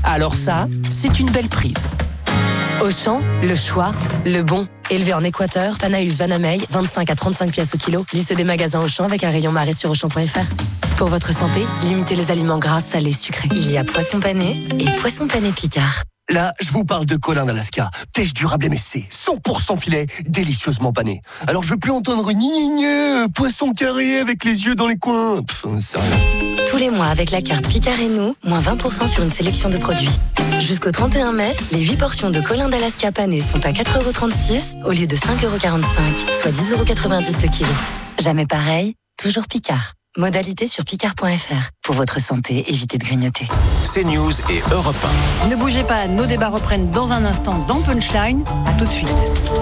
Alors ça, c'est une belle prise. Auchan, le choix, le bon. Élevé en Équateur, Panaeus Vanamey, 25 à 35 pièces au kilo. Liste des magasins Auchan avec un rayon marée sur Auchan.fr. Pour votre santé, limitez les aliments gras, salés, sucrés. Il y a poisson pané et poisson pané Picard. Là, je vous parle de Colin d'Alaska. Pêche durable MSC, 100% filet, délicieusement pané. Alors je veux plus entendre poisson carré avec les yeux dans les coins. Sérieux. Tous les mois, avec la carte Picard et nous, moins 20% sur une sélection de produits. Jusqu'au 31 mai, les 8 portions de Colin d'Alaska pané sont à 4,36€ au lieu de 5,45€, soit 10,90€ le kilo. Jamais pareil, toujours Picard. Modalité sur picard.fr. Pour votre santé, évitez de grignoter. CNews et Europe 1. Ne bougez pas, nos débats reprennent dans un instant dans Punchline. À tout de suite.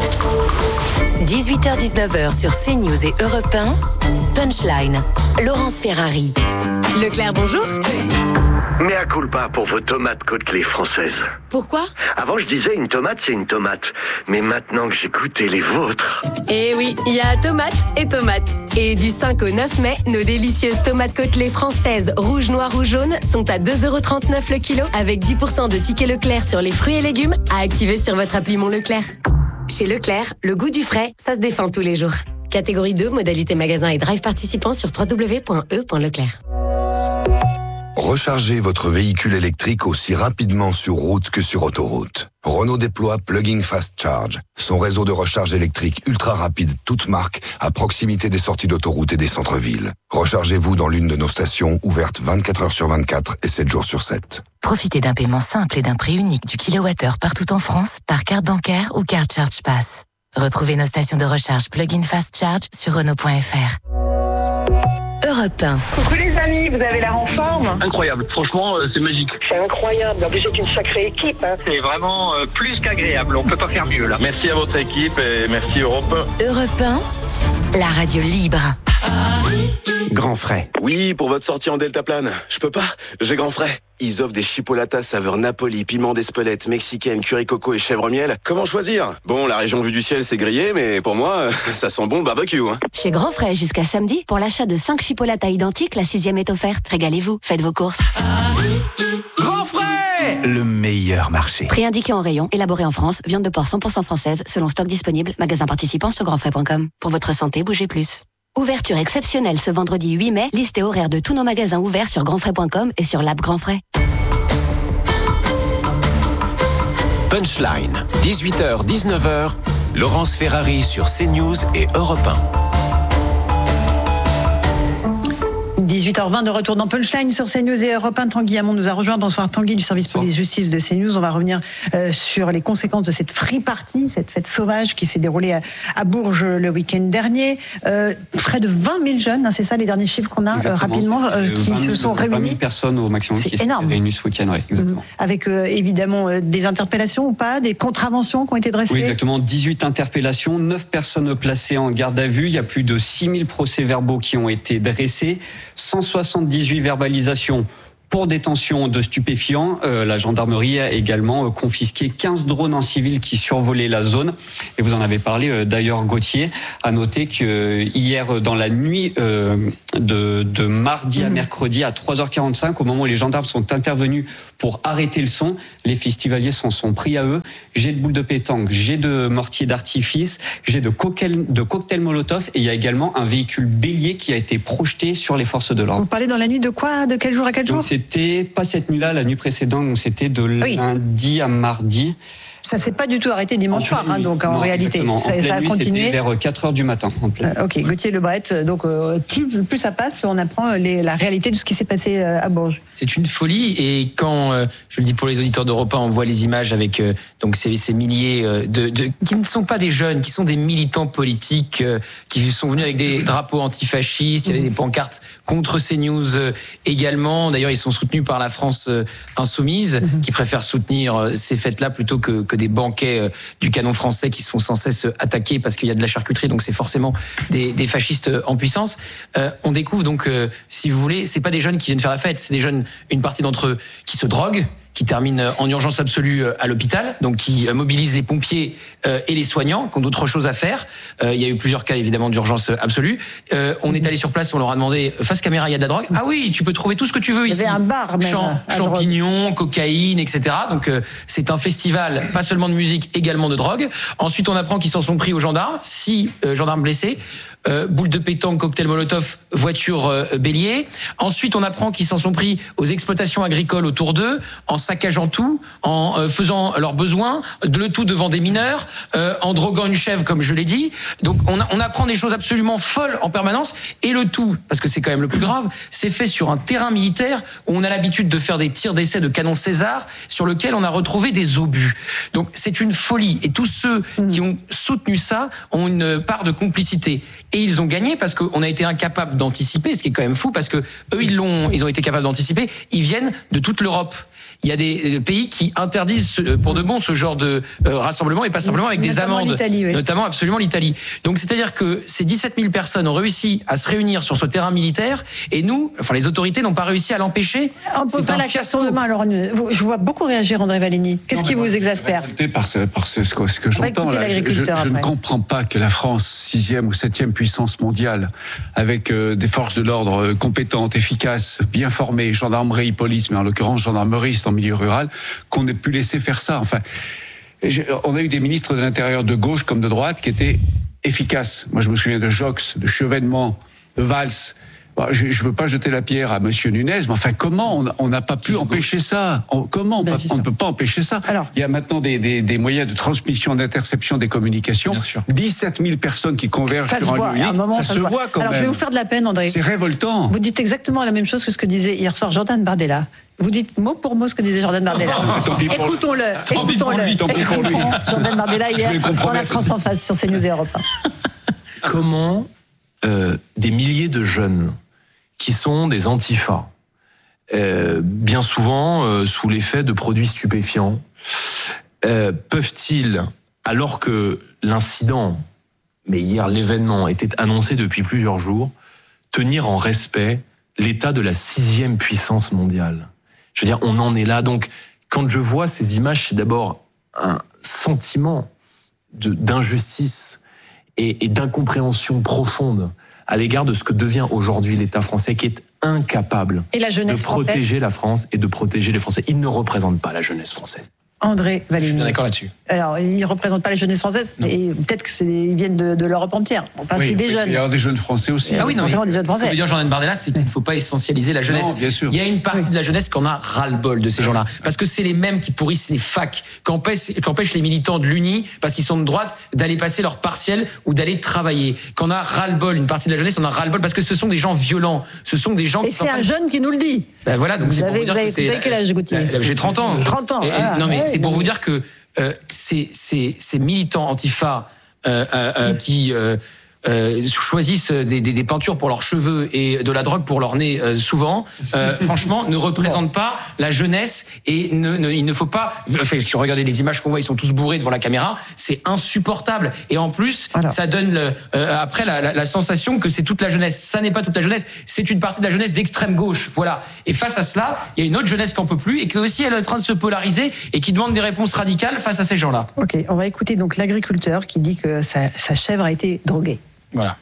18h-19h sur CNews et Europe 1. Punchline. Laurence Ferrari. Leclerc, bonjour. Mea culpa pour vos tomates côtelées françaises. Pourquoi ? Avant, je disais une tomate, c'est une tomate. Mais maintenant que j'ai goûté les vôtres... Eh oui, il y a tomates et tomates. Et du 5 au 9 mai, nos délicieuses tomates côtelées françaises, rouges, noires ou jaunes, sont à 2,39€ le kilo, avec 10% de tickets Leclerc sur les fruits et légumes à activer sur votre appli Mon Leclerc. Chez Leclerc, le goût du frais, ça se défend tous les jours. Catégorie 2, modalité magasin et drive participant sur www.e.leclerc. Rechargez votre véhicule électrique aussi rapidement sur route que sur autoroute. Renault déploie Plug-in Fast Charge, son réseau de recharge électrique ultra rapide, toute marque, à proximité des sorties d'autoroute et des centres-villes. Rechargez-vous dans l'une de nos stations ouvertes 24 heures sur 24 et 7 jours sur 7. Profitez d'un paiement simple et d'un prix unique du kilowattheure partout en France par carte bancaire ou carte Charge Pass. Retrouvez nos stations de recharge Plug-in Fast Charge sur Renault.fr. Europe 1. Coucou les amis, vous avez l'air en forme. Incroyable, franchement c'est magique. C'est incroyable, en plus c'est une sacrée équipe. C'est vraiment plus qu'agréable, on peut pas faire mieux là. Merci à votre équipe et merci Europe 1. Europe 1, la radio libre. Grand Frais. Oui, pour votre sortie en deltaplane. Je peux pas, j'ai Grand Frais. Ils offrent des chipolatas saveur Napoli, piment d'Espelette, mexicaine, curry coco et chèvre miel. Comment choisir ? Bon, la région vue du ciel, c'est grillé, mais pour moi, ça sent bon le barbecue. Hein. Chez Grand Frais, jusqu'à samedi, pour l'achat de 5 chipolatas identiques, la 6e est offerte. Régalez-vous, faites vos courses. Grand Frais, le meilleur marché. Prix indiqué en rayon, élaboré en France, viande de porc 100% française, selon stock disponible, magasin participant sur grandfrais.com. Pour votre santé, bougez plus. Ouverture exceptionnelle ce vendredi 8 mai, liste et horaire de tous nos magasins ouverts sur grandfrais.com et sur l'app Grand Frais. Punchline, 18h-19h, Laurence Ferrari sur CNews et Europe 1. 18h20 de retour dans Punchline sur CNews et Europe 1. Tanguy Hamon nous a rejoint. Bonsoir Tanguy du service police-justice de CNews. On va revenir sur les conséquences de cette free party, cette fête sauvage qui s'est déroulée à Bourges le week-end dernier. Près de 20 000 jeunes, hein, c'est ça les derniers chiffres qu'on a rapidement, qui se sont réunis. 20 000 personnes au maximum qui se sont réunies ce week-end, oui, exactement. Avec évidemment des interpellations ou pas, des contraventions qui ont été dressées. Oui, exactement. 18 interpellations, 9 personnes placées en garde à vue. Il y a plus de 6 000 procès-verbaux qui ont été dressés. 178 verbalisations pour détention de stupéfiants. La gendarmerie a également confisqué 15 drones en civil qui survolaient la zone. Et vous en avez parlé d'ailleurs, Gauthier. À noter que hier, dans la nuit de mardi à mercredi à 3h45, au moment où les gendarmes sont intervenus pour arrêter le son, les festivaliers s'en sont pris à eux. Jet de boules de pétanque, jet de mortier d'artifice, jet de cocktail Molotov. Et il y a également un véhicule bélier qui a été projeté sur les forces de l'ordre. Vous parlez dans la nuit de quoi ? De quel jour à quel jour ? C'était pas cette nuit-là, la nuit précédente, donc c'était de lundi à mardi. Ça s'est pas du tout arrêté dimanche soir, hein, donc en réalité. Ça a continué. C'était vers 4h du matin. Ok, Gauthier Lebret, donc plus ça passe, plus on apprend la réalité de ce qui s'est passé à Bourges. C'est une folie, et quand, je le dis pour les auditeurs d'Europe 1, on voit les images avec donc ces milliers qui ne sont pas des jeunes, qui sont des militants politiques, qui sont venus avec des drapeaux antifascistes, il y avait des pancartes contre CNews également. D'ailleurs, ils sont soutenus par la France insoumise, qui préfère soutenir ces fêtes-là plutôt que des banquets du canon français qui se font sans cesse attaquer parce qu'il y a de la charcuterie, donc c'est forcément des fascistes en puissance. On découvre donc, si vous voulez, c'est pas des jeunes qui viennent faire la fête, c'est des jeunes, une partie d'entre eux qui se droguent, qui termine en urgence absolue à l'hôpital, donc qui mobilise les pompiers et les soignants, qui ont d'autres choses à faire. Il y a eu plusieurs cas évidemment d'urgence absolue. On est allé sur place, on leur a demandé face caméra, il y a de la drogue. Ah oui, tu peux trouver tout ce que tu veux ici. Il y avait un bar même. Champignons, cocaïne, etc. Donc c'est un festival, pas seulement de musique, également de drogue. Ensuite, on apprend qu'ils s'en sont pris aux gendarmes, 6 gendarmes blessés. Boule de pétanque, cocktail molotov, voiture bélier. Ensuite, on apprend qu'ils s'en sont pris aux exploitations agricoles autour d'eux, en saccageant tout, en faisant leurs besoins, le tout devant des mineurs, en droguant une chèvre, comme je l'ai dit. Donc, on apprend des choses absolument folles en permanence, et le tout, parce que c'est quand même le plus grave, c'est fait sur un terrain militaire où on a l'habitude de faire des tirs d'essai de canon César, sur lequel on a retrouvé des obus. Donc, c'est une folie, et tous ceux qui ont soutenu ça ont une part de complicité. Et ils ont gagné parce qu'on a été incapable d'anticiper, ce qui est quand même fou, parce que eux, ils ont été capables d'anticiper. Ils viennent de toute l'Europe. Il y a des pays qui interdisent pour de bon ce genre de rassemblement, et pas simplement avec des amendes, notamment absolument l'Italie. Donc c'est-à-dire que ces 17 000 personnes ont réussi à se réunir sur ce terrain militaire, et nous, enfin les autorités n'ont pas réussi à l'empêcher. On peut faire la question demain. Alors, je vois beaucoup réagir André Valigny. Qu'est-ce qui vous exaspère? Par ce que j'entends là, je ne comprends pas que la France, 6e ou 7e puissance mondiale, avec des forces de l'ordre compétentes, efficaces, bien formées, gendarmerie, police, mais en l'occurrence gendarmerie, en milieu rural, qu'on ait pu laisser faire ça. Enfin, on a eu des ministres de l'Intérieur de gauche comme de droite qui étaient efficaces. Moi, je me souviens de Jox, de Chevènement, de Valls. Je ne veux pas jeter la pierre à Monsieur Nunez, mais enfin, comment on n'a pas pu empêcher ça? Comment on ne peut pas empêcher ça? Alors, il y a maintenant des moyens de transmission, d'interception des communications. 17 000 personnes qui convergent sur un lieu unique. Ça se voit quand même. Alors, je vais vous faire de la peine, André. C'est révoltant. Vous dites exactement la même chose que ce que disait hier soir Jordan Bardella. Vous dites mot pour mot ce que disait Jordan Bardella. Écoutons-le. Jordan Bardella hier dans La France en face sur CNews et Europe 1. Comment des milliers de jeunes qui sont des antifas, bien souvent sous l'effet de produits stupéfiants, peuvent-ils, alors que l'incident, mais hier l'événement, était annoncé depuis plusieurs jours, tenir en respect l'état de la 6e puissance mondiale? Je veux dire, on en est là. Donc, quand je vois ces images, c'est d'abord un sentiment d'injustice et d'incompréhension profonde à l'égard de ce que devient aujourd'hui l'État français, qui est incapable de protéger la France et de protéger les Français. Il ne représente pas la jeunesse française. André Valigny. Je suis d'accord là-dessus. Alors, ils ne représentent pas la jeunesse française, mais peut-être qu'ils viennent de l'Europe entière. Enfin, c'est des jeunes. Il y a des jeunes français aussi. Ah oui, non, des jeunes français. Ce que veut dire Jordan Bardella, c'est qu'il ne faut pas essentialiser la jeunesse. Non, bien sûr. Il y a une partie de la jeunesse qu'on a ras-le-bol de ces gens-là. Parce que c'est les mêmes qui pourrissent les facs, qui empêchent les militants de l'Uni, parce qu'ils sont de droite, d'aller passer leur partiel ou d'aller travailler. Qu'on a ras-le-bol, une partie de la jeunesse, on a ras-le-bol, parce que ce sont des gens violents. Ce sont des gens qui c'est un jeune qui nous le dit. Ben voilà, donc c'est pour vous dire que c'est... Vous avez quel âge, Gauthier? J'ai 30 ans. 30 ans. Non, mais c'est pour vous dire que ces militants antifa qui choisissent des peintures pour leurs cheveux et de la drogue pour leur nez souvent, franchement, ne représentent pas la jeunesse, et il ne faut pas... Enfin, regardez les images qu'on voit, ils sont tous bourrés devant la caméra, c'est insupportable. Et en plus, ça donne après la sensation que c'est toute la jeunesse. Ça n'est pas toute la jeunesse, c'est une partie de la jeunesse d'extrême gauche. Voilà. Et face à cela, il y a une autre jeunesse qui n'en peut plus, et qui aussi elle est en train de se polariser et qui demande des réponses radicales face à ces gens-là. Ok, on va écouter donc l'agriculteur qui dit que sa chèvre a été droguée. Voilà.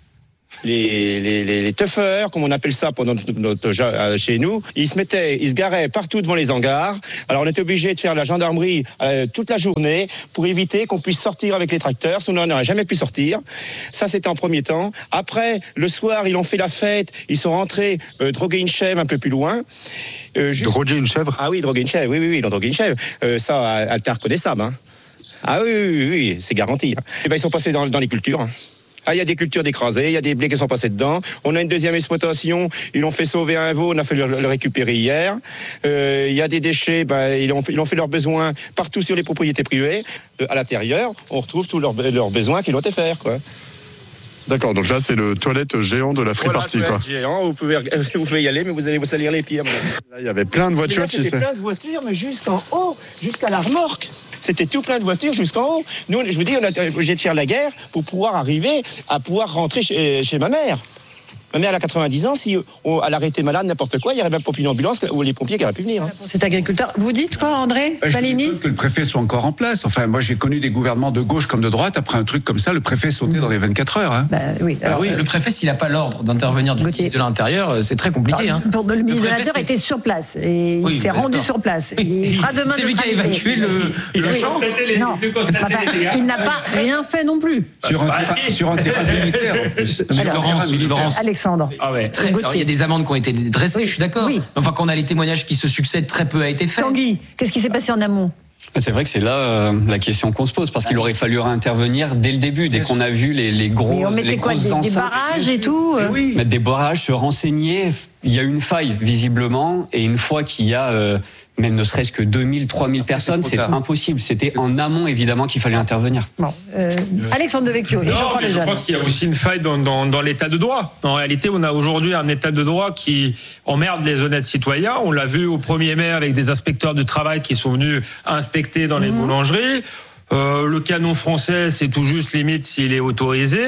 Les teufeurs, comme on appelle ça chez nous, ils se garaient partout devant les hangars. Alors on était obligé de faire la gendarmerie toute la journée pour éviter qu'on puisse sortir avec les tracteurs, sinon on n'aurait jamais pu sortir. Ça, c'était en premier temps. Après, le soir, ils ont fait la fête, ils sont rentrés droguer une chèvre un peu plus loin. Droguer une chèvre? Ah oui, droguer une chèvre, oui, ils ont drogué une chèvre. Ça, elle était reconnaissable. Hein. Ah oui, c'est garanti. Et ben, ils sont passés dans les cultures. Ah, il y a des cultures d'écrasées, il y a des blés qui sont passés dedans. On a une deuxième exploitation, ils l'ont fait sauver un veau, on a fait le récupérer hier. Il y a des déchets, ils ont fait leurs besoins partout sur les propriétés privées. À l'intérieur, on retrouve tous leurs besoins qu'ils doivent faire, quoi. D'accord, donc là c'est le toilette géant de la free party, quoi. Géant, vous pouvez y aller, mais vous allez vous salir les pieds. Là, il y avait plein de voitures, tu sais. Plein de voitures, mais jusqu'en haut, jusqu'à la remorque. C'était tout plein de voitures jusqu'en haut. Nous, je vous dis, on a obligé de faire la guerre pour pouvoir arriver à pouvoir rentrer chez ma mère. Ma mère, elle a 90 ans, si elle arrêtait malade, n'importe quoi, il n'y aurait même pas une ambulance ou les pompiers qui auraient pu venir. Pour cet agriculteur. Vous dites quoi, André Palini? Je veux que le préfet soit encore en place. Enfin, moi, j'ai connu des gouvernements de gauche comme de droite. Après un truc comme ça, le préfet sautait dans les 24 heures. Hein. Oui. Alors, le préfet, s'il n'a pas l'ordre d'intervenir du ministre de l'Intérieur, c'est très compliqué. Alors, le ministre de l'Intérieur était sur place. Et il s'est rendu sur place. Il sera demain. C'est lui qui a évacué le champ. Il n'a pas rien fait non plus. Sur un terrain militaire. Laurence. Alexandre. Alors, il y a des amendes qui ont été dressées, je suis d'accord. Oui. Enfin, quand on a les témoignages qui se succèdent, très peu a été fait. Tanguy, qu'est-ce qui s'est passé en amont? C'est vrai que c'est là la question qu'on se pose, parce qu'il aurait fallu intervenir dès le début, dès qu'on a vu les grosses enceintes. Mais on mettait des barrages et tout Mettre des barrages, se renseigner. Il y a une faille, visiblement, et une fois qu'il y a même ne serait-ce que 2000, 3000 personnes, c'est impossible. C'était en amont, évidemment, qu'il fallait intervenir. Bon, Alexandre Devecchio, je pense qu'il y a aussi une faille dans l'état de droit. En réalité, on a aujourd'hui un état de droit qui emmerde les honnêtes citoyens. On l'a vu au 1er mai avec des inspecteurs du travail qui sont venus inspecter dans les boulangeries. Le canon français, c'est tout juste limite s'il est autorisé.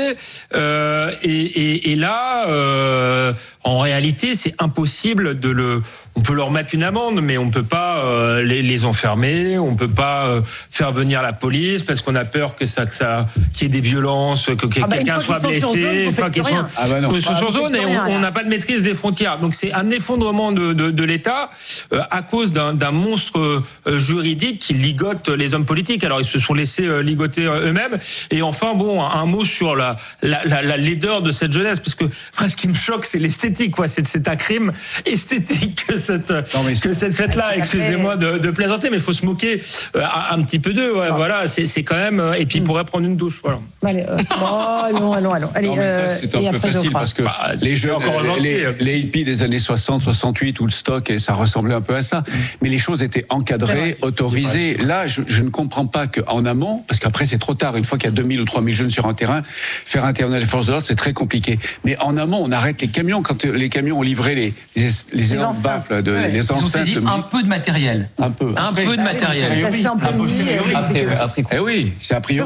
Et là, en réalité, c'est impossible on peut leur mettre une amende, mais on peut pas les enfermer, on peut pas faire venir la police parce qu'on a peur que qu'il y ait des violences, que quelqu'un soit blessé, qu'ils soient sur zone, et on n'a pas de maîtrise des frontières. Donc c'est un effondrement de l'État à cause d'un monstre juridique qui ligote les hommes politiques. Alors ils se sont laissés ligoter eux-mêmes. Et enfin, un mot sur la laideur de cette jeunesse, parce que ce qui me choque, c'est l'esthétique, quoi. C'est un crime esthétique que cette fête-là. Excusez-moi de plaisanter, mais il faut se moquer un petit peu d'eux. Ouais, voilà, c'est quand même. Et puis il pourrait prendre une douche. Voilà. Allez, allons. Allez, c'est un peu facile parce que les jeunes, les hippies des années 60, 68, ou le stock, et ça ressemblait un peu à ça. Mais les choses étaient encadrées, autorisées. Là, je ne comprends pas qu'en amont, parce qu'après c'est trop tard, une fois qu'il y a 2000 ou 3000 jeunes sur un terrain, faire intervenir les forces de l'ordre, c'est très compliqué. Mais en amont, on arrête les camions. Quand les camions ont livré les énormes baffles, les enceintes. Ils ont saisi un peu de matériel. Un peu de matériel. Ça se fait en pleine nuit. Oui, c'est a priori.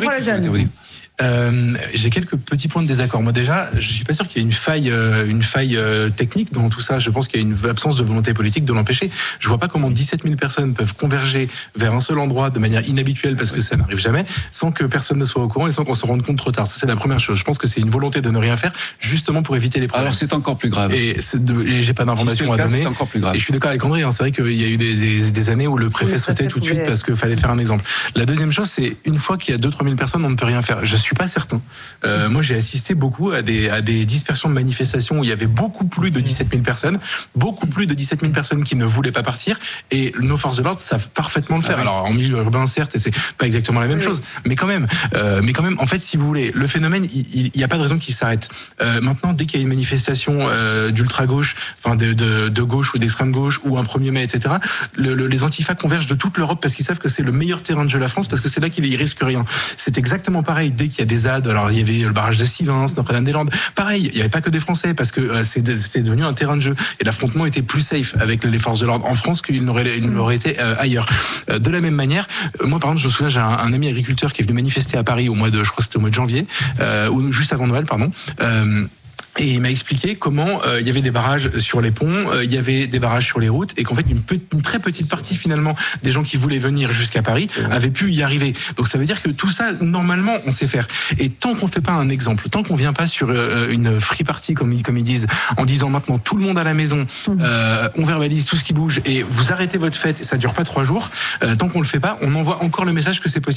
J'ai quelques petits points de désaccord. Moi déjà, je suis pas sûr qu'il y ait une faille technique dans tout ça. Je pense qu'il y a une absence de volonté politique de l'empêcher. Je vois pas comment 17 000 personnes peuvent converger vers un seul endroit de manière inhabituelle, parce que ça n'arrive jamais, sans que personne ne soit au courant et sans qu'on se rende compte trop tard. Ça, c'est la première chose. Je pense que c'est une volonté de ne rien faire, justement pour éviter les problèmes. Alors c'est encore plus grave. Et j'ai pas d'informations à donner. C'est encore plus grave. Et je suis d'accord avec André. C'est vrai qu'il y a eu des années où le préfet sautait tout de suite parce qu'il fallait faire un exemple. La deuxième chose, c'est une fois qu'il y a 2-3 000 personnes, on ne peut rien faire. Je suis pas certain. Moi, j'ai assisté beaucoup à des dispersions de manifestations où il y avait beaucoup plus de 17 000 personnes, qui ne voulaient pas partir, et nos forces de l'ordre savent parfaitement le faire. Alors, en milieu urbain, certes, et c'est pas exactement la même chose, mais quand même, en fait, si vous voulez, le phénomène, il n'y a pas de raison qu'il s'arrête. Maintenant, dès qu'il y a une manifestation d'ultra-gauche, enfin de gauche ou d'extrême gauche, ou un 1er mai, etc., les antifas convergent de toute l'Europe parce qu'ils savent que c'est le meilleur terrain de jeu de la France, parce que c'est là qu'ils risquent rien. C'est exactement pareil dès qu'il y a des ZAD. Alors il y avait le barrage de Sivins, Notre-Dame-des-Landes. Pareil, il n'y avait pas que des Français, parce que c'était devenu un terrain de jeu. Et l'affrontement était plus safe avec les forces de l'ordre en France qu'il n'aurait été ailleurs. De la même manière, moi par exemple, je me souviens, j'ai un ami agriculteur qui est venu manifester à Paris je crois que c'était au mois de janvier, ou juste avant Noël, pardon. Et il m'a expliqué comment il y avait des barrages sur les ponts, il y avait des barrages sur les routes, et qu'en fait une très petite partie finalement des gens qui voulaient venir jusqu'à Paris avaient pu y arriver. Donc ça veut dire que tout ça, normalement, on sait faire. Et tant qu'on fait pas un exemple, tant qu'on vient pas sur une free party comme ils disent, en disant maintenant tout le monde à la maison, on verbalise tout ce qui bouge et vous arrêtez votre fête et ça dure pas 3 jours, tant qu'on le fait pas, on envoie encore le message que c'est possible.